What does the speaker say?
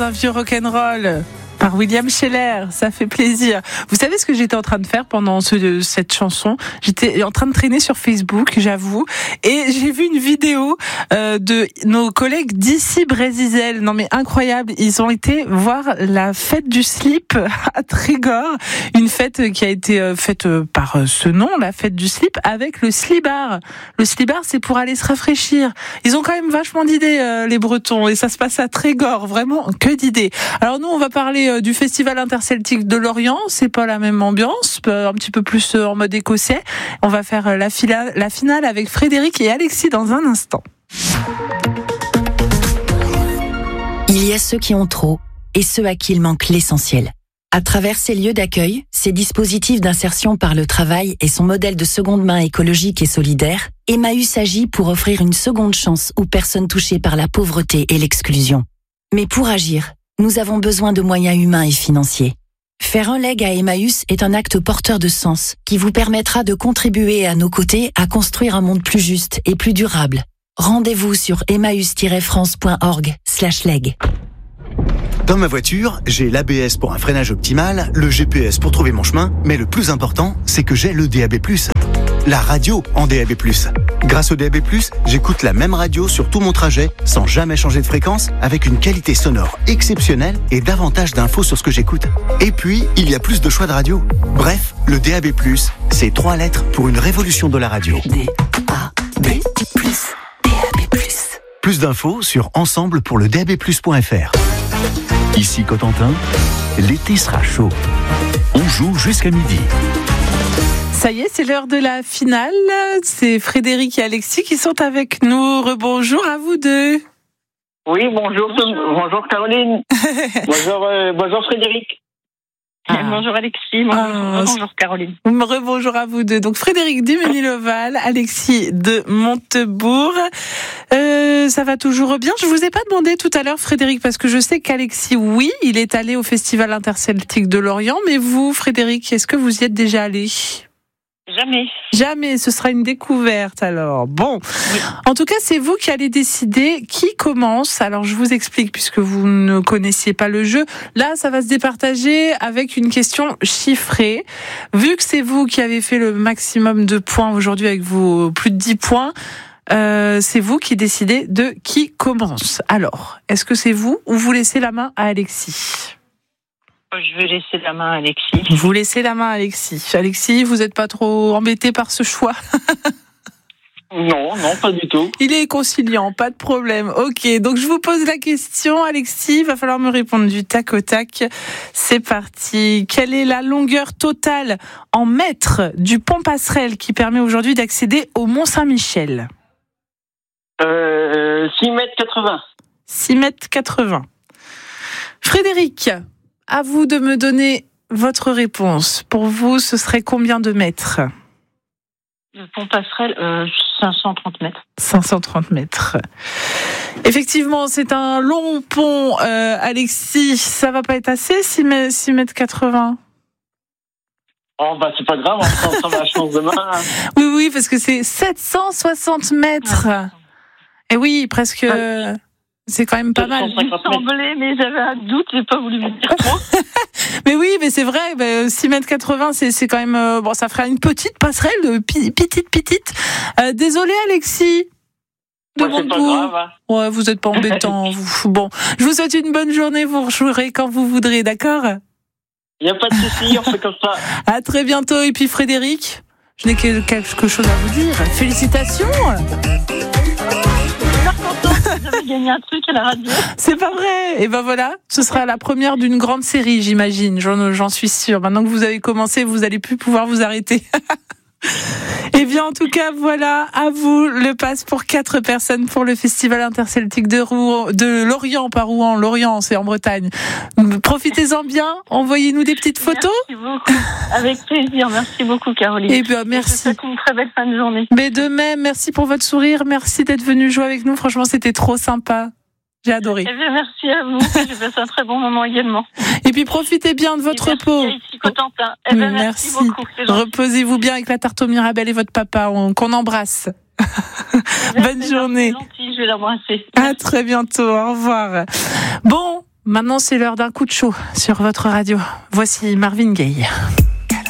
dans un vieux rock'n'roll par William Scheller, ça fait plaisir. Vous savez ce que j'étais en train de faire pendant cette chanson ? J'étais en train de traîner sur Facebook, j'avoue, et j'ai vu une vidéo de nos collègues d'ici Brésisel. Non mais incroyable, ils ont été voir la fête du slip à Trégor, une fête qui a été faite par ce nom, la fête du slip, avec le slibar. Le slibar, c'est pour aller se rafraîchir. Ils ont quand même vachement d'idées, les Bretons, et ça se passe à Trégor, vraiment que d'idées. Alors nous, on va parler du Festival interceltique de Lorient, c'est pas la même ambiance, un petit peu plus en mode écossais. On va faire la finale avec Frédéric et Alexis dans un instant. Il y a ceux qui ont trop et ceux à qui il manque l'essentiel. À travers ces lieux d'accueil, ces dispositifs d'insertion par le travail et son modèle de seconde main écologique et solidaire, Emmaüs agit pour offrir une seconde chance aux personnes touchées par la pauvreté et l'exclusion. Mais pour agir, nous avons besoin de moyens humains et financiers. Faire un leg à Emmaüs est un acte porteur de sens qui vous permettra de contribuer à nos côtés à construire un monde plus juste et plus durable. Rendez-vous sur emmaüs-france.org/leg. Dans ma voiture, j'ai l'ABS pour un freinage optimal, le GPS pour trouver mon chemin, mais le plus important, c'est que j'ai le DAB+. La radio en DAB+. Grâce au DAB+, j'écoute la même radio sur tout mon trajet, sans jamais changer de fréquence, avec une qualité sonore exceptionnelle et davantage d'infos sur ce que j'écoute. Et puis, il y a plus de choix de radio. Bref, le DAB+, c'est 3 lettres pour une révolution de la radio. DAB+. Plus d'infos sur ensemblepourledab+.fr. Ici Cotentin, l'été sera chaud. On joue jusqu'à midi. Ça y est, c'est l'heure de la finale. C'est Frédéric et Alexis qui sont avec nous. Rebonjour à vous deux. Oui, bonjour Caroline. bonjour Frédéric. Bonjour Alexis, bonjour Caroline. Rebonjour à vous deux. Donc Frédéric du Ménil-Oval, Alexis de Montebourg. Ça va toujours bien. Je vous ai pas demandé tout à l'heure, Frédéric, parce que je sais qu'Alexis, oui, il est allé au Festival interceltique de Lorient, mais vous, Frédéric, est-ce que vous y êtes déjà allé ? Jamais, ce sera une découverte alors. Bon, oui. En tout cas, c'est vous qui allez décider qui commence. Alors, je vous explique, puisque vous ne connaissiez pas le jeu. Là, ça va se départager avec une question chiffrée. Vu que c'est vous qui avez fait le maximum de points aujourd'hui avec vos plus de 10 points, c'est vous qui décidez de qui commence. Alors, est-ce que c'est vous ou vous laissez la main à Alexis ? Je vais laisser la main à Alexis. Vous laissez la main à Alexis. Alexis, vous n'êtes pas trop embêté par ce choix ? Non, pas du tout. Il est conciliant, pas de problème. Ok, donc je vous pose la question, Alexis. Il va falloir me répondre du tac au tac. C'est parti. Quelle est la longueur totale en mètres du pont passerelle qui permet aujourd'hui d'accéder au Mont Saint-Michel ? 6,80 m. 6,80 m. Frédéric, à vous de me donner votre réponse. Pour vous, ce serait combien de mètres ? Le pont passerelle, 530 mètres. 530 mètres. Effectivement, c'est un long pont, Alexis. Ça va pas être assez, 6,80 m ? Oh, c'est pas grave, on prend la chance demain. Hein. Oui, parce que c'est 760 mètres. Et oui, presque... C'est quand même pas mal. Il me semblait, mais j'avais un doute, j'ai pas voulu me dire trop. Mais oui, mais c'est vrai, 6,80 m, c'est quand même... ça ferait une petite passerelle, petite. Désolé, Alexis. C'est pas grave. Hein. Ouais, vous êtes pas embêtant. vous. Bon, je vous souhaite une bonne journée, vous rejouerez quand vous voudrez, d'accord ? Il n'y a pas de souci, on fait comme ça. À très bientôt. Et puis Frédéric, je n'ai que quelque chose à vous dire. Félicitations. Vous avez gagné un truc à la radio. C'est pas vrai. Et ben voilà, ce sera la première d'une grande série, j'imagine. J'en suis sûre. Maintenant que vous avez commencé, vous allez plus pouvoir vous arrêter. Eh bien, en tout cas, voilà, à vous le pass pour 4 personnes pour le Festival interceltique de Lorient, pas Rouen. Lorient, c'est en Bretagne. Profitez-en bien. Envoyez-nous des petites photos. Merci beaucoup. Avec plaisir. Merci beaucoup, Caroline. Eh bien, merci. Je vous souhaite une très belle fin de journée. Mais de même, merci pour votre sourire. Merci d'être venu jouer avec nous. Franchement, c'était trop sympa. J'ai adoré. Eh bien, merci à vous. J'ai passé un très bon moment également. Et puis, profitez bien de votre repos. Ici, Cotentin. Eh bien, merci beaucoup. Reposez-vous bien avec la tarte aux Mirabelle et votre papa, qu'on embrasse. Bonne journée. C'est gentil, je vais l'embrasser. À très bientôt. Au revoir. Bon, Maintenant, c'est l'heure d'un coup de chaud sur votre radio. Voici Marvin Gaye.